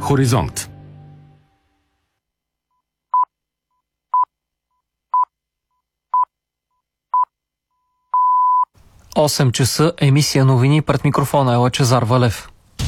Хоризонт. Осем часа, емисия новини, пред микрофона е Лъчезар Валев.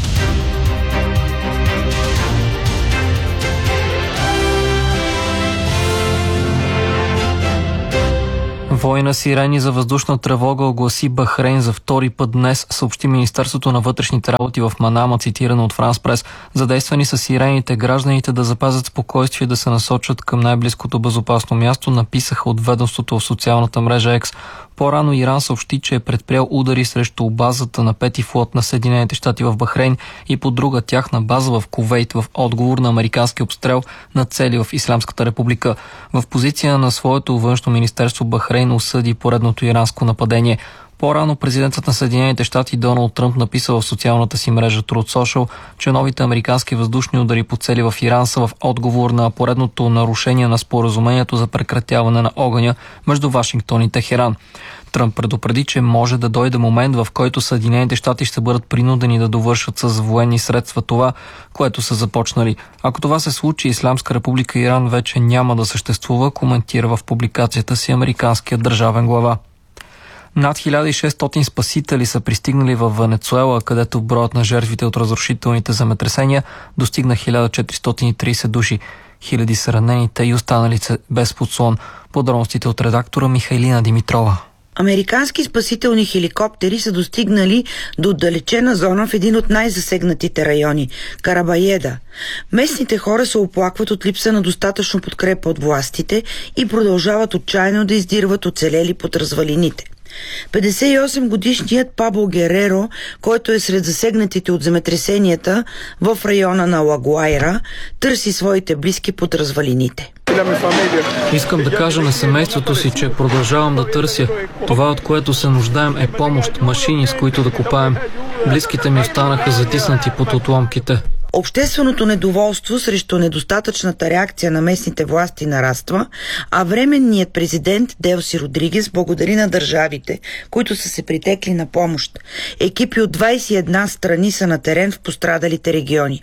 Война сирени за въздушна тревога огласи Бахрейн за втори път днес, съобщи Министерството на вътрешните работи в Манама, цитирано от Франс Прес. Задействани са сирените, гражданите да запазят спокойствие, да се насочат към най-близкото безопасно място, написаха от ведомството в социалната мрежа X. По-рано Иран съобщи, че е предприел удари срещу базата на Пети флот на Съединените щати в Бахрейн и по друга тяхна база в Кувейт в отговор на американски обстрел на цели в Ислямската република. В позиция на своето външно министерство Бахрейн осъди поредното иранско нападение. По-рано президентът на Съединените щати Доналд Тръмп написал в социалната си мрежа Truth Social, че новите американски въздушни удари по цели в Иран са в отговор на поредното нарушение на споразумението за прекратяване на огъня между Вашингтон и Техеран. Тръмп предупреди, че може да дойде момент, в който Съединените щати ще бъдат принудени да довършат с военни средства това, което са започнали. Ако това се случи, Ислямска република Иран вече няма да съществува, коментира в публикацията си американският държавен глава. Над 1600 спасители са пристигнали в Венецуела, където броят на жертвите от разрушителните земетресения достигна 1430 души. Хиляди са ранените и останалите без подслон. Подробностите от редактора Михайлина Димитрова. Американски спасителни хеликоптери са достигнали до отдалечена зона в един от най-засегнатите райони – Карабаеда. Местните хора се оплакват от липса на достатъчно подкрепа от властите и продължават отчаяно да издирват оцелели под развалините. 58-годишният Пабло Гереро, който е сред засегнатите от земетресенията в района на Ла Гуайра, търси своите близки под развалините. Искам да кажа на семейството си, че продължавам да търся. Това, от което се нуждаем, е помощ, машини, с които да копаем. Близките ми останаха затиснати под отломките. Общественото недоволство срещу недостатъчната реакция на местните власти нараства, а временният президент Делси Родригес благодари на държавите, които са се притекли на помощ. Екипи от 21 страни са на терен в пострадалите региони.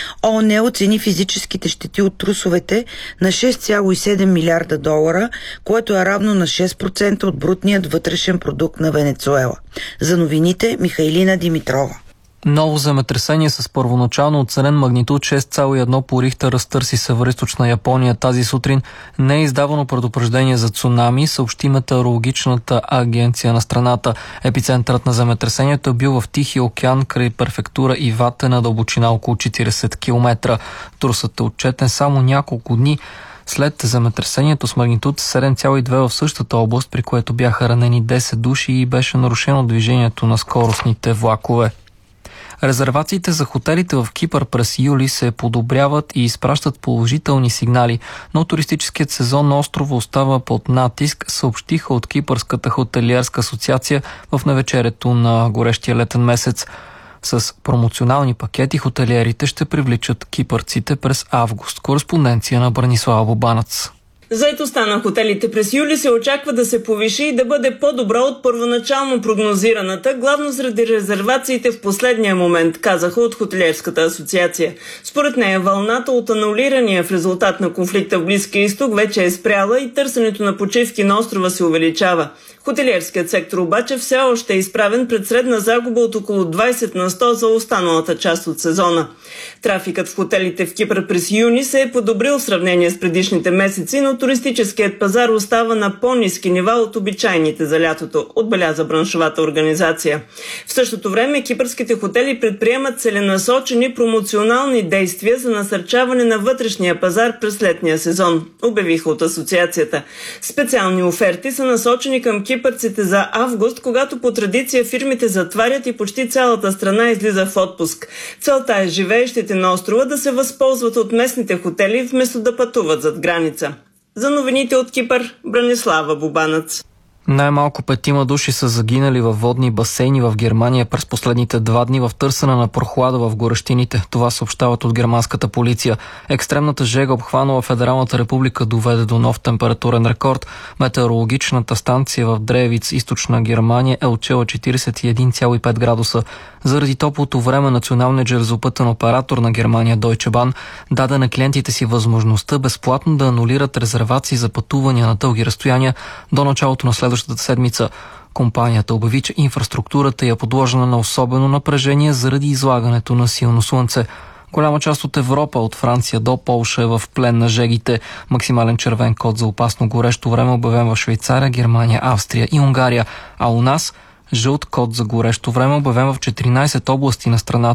ООН оцени физическите щети от трусовете на 6,7 милиарда долара, което е равно на 6% от брутният вътрешен продукт на Венецуела. За новините Михайлина Димитрова. Ново земетресение с първоначално оценен магнитуд 6,1 по Рихтер разтърси североизточна Япония тази сутрин. Не е издавано предупреждение за цунами, съобщи метеорологичната агенция на страната. Епицентърът на земетресението е бил в Тихия океан край префектура Ивате на дълбочина около 40 км. Трусът е отчетен само няколко дни след земетресението с магнитуд 7,2 в същата област, при което бяха ранени 10 души и беше нарушено движението на скоростните влакове. Резервациите за хотелите в Кипър през юли се подобряват и изпращат положителни сигнали, но туристическият сезон на острова остава под натиск, съобщиха от Кипърската хотелиерска асоциация в навечерието на горещия летен месец. С промоционални пакети хотелиерите ще привличат кипърците през август. Кореспонденция на Бранислава Бобанац. Заетостта на хотелите през юли се очаква да се повиши и да бъде по-добра от първоначално прогнозираната, главно заради резервациите в последния момент, казаха от Хотелиерската асоциация. Според нея вълната от анулирания в резултат на конфликта в Близкия изток вече е спряла и търсенето на почивки на острова се увеличава. Хотелиерският сектор обаче все още е изправен пред средна загуба от около 20 на 100 за останалата част от сезона. Трафикът в хотелите в Кипър през юни се е подобрил в сравнение с предишните месеци, но туристическият пазар остава на по-ниски нива от обичайните за лятото, отбеляза браншовата организация. В същото време кипърските хотели предприемат целенасочени промоционални действия за насърчаване на вътрешния пазар през летния сезон, обявиха от асоциацията. Специални оферти са насочени към кипърците за август, когато по традиция фирмите затварят и почти цялата страна излиза в отпуск. Целта е живеещите на острова да се възползват от местните хотели, вместо да пътуват зад граница. За новините от Кипър, Бранислава Бобанац. Най-малко 5 души са загинали във водни басейни в Германия през последните 2 дни в търсене на прохлада в горещините. Това съобщават от германската полиция. Екстремната жега, обхванала Федералната република, доведе до нов температурен рекорд. Метеорологичната станция в Древиц, източна Германия, е отчела 41,5 градуса. Заради топлото време националният железопътен оператор на Германия Deutsche Bahn даде на клиентите си възможността безплатно да анулират резервации за пътувания на дълги разстояния до началото на следващата седмица. Компанията обяви, че инфраструктурата е подложена на особено напрежение заради излагането на силно слънце. Голяма част от Европа, от Франция до Полша, е в плен на жегите. Максимален червен код за опасно горещо време обявен в Швейцария, Германия, Австрия и Унгария. А у нас жълт код за горещо време обявен в 14 области на страната.